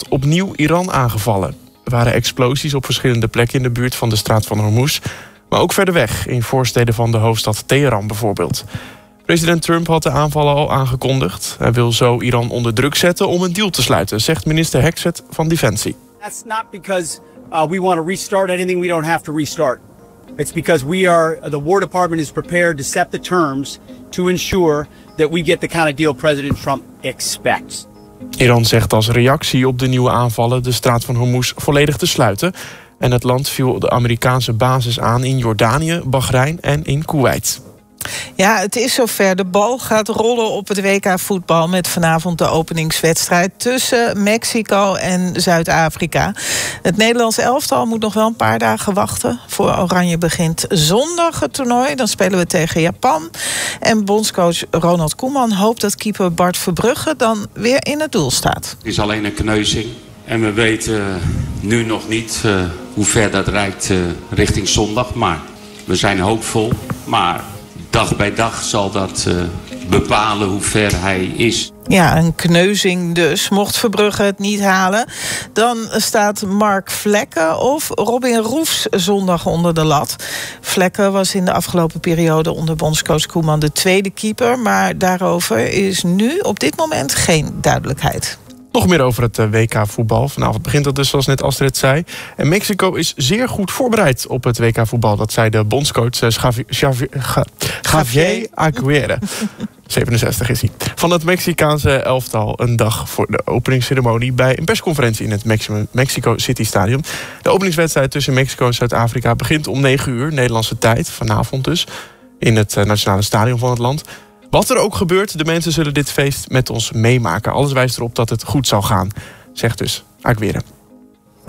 opnieuw Iran aangevallen. Er waren explosies op verschillende plekken in de buurt van de straat van Hormuz, maar ook verder weg, in voorsteden van de hoofdstad Teheran bijvoorbeeld. President Trump had de aanvallen al aangekondigd. Hij wil zo Iran onder druk zetten om een deal te sluiten, zegt minister Hexet van Defensie. That's not because we want to restart anything we don't have to restart. It's because the War Department is prepared to set the terms to ensure that we get the kind of deal President Trump expects. Iran zegt als reactie op de nieuwe aanvallen de straat van Hormuz volledig te sluiten. En het land viel de Amerikaanse basis aan in Jordanië, Bahrein en in Kuwait. Ja, het is zover. De bal gaat rollen op het WK voetbal met vanavond de openingswedstrijd tussen Mexico en Zuid-Afrika. Het Nederlands elftal moet nog wel een paar dagen wachten. Voor Oranje begint zondag het toernooi. Dan spelen we tegen Japan. En bondscoach Ronald Koeman hoopt dat keeper Bart Verbrugge dan weer in het doel staat. Het is alleen een kneuzing. En we weten nu nog niet hoe ver dat reikt richting zondag. Maar we zijn hoopvol. Maar dag bij dag zal dat bepalen hoe ver hij is. Ja, een kneuzing dus. Mocht Verbrugge het niet halen, dan staat Mark Vlekken of Robin Roefs zondag onder de lat. Vlekken was in de afgelopen periode onder bondscoach Koeman de tweede keeper, maar daarover is nu op dit moment geen duidelijkheid. Nog meer over het WK-voetbal. Vanavond begint dat dus, zoals net Astrid zei. En Mexico is zeer goed voorbereid op het WK-voetbal. Dat zei de bondscoach Javier Aguirre. 67 is hij. Van het Mexicaanse elftal een dag voor de openingsceremonie bij een persconferentie in het Mexico City Stadium. De openingswedstrijd tussen Mexico en Zuid-Afrika begint om 9 uur, Nederlandse tijd, vanavond dus, in het nationale stadion van het land. Wat er ook gebeurt, de mensen zullen dit feest met ons meemaken. Alles wijst erop dat het goed zal gaan, zegt dus Aguirre.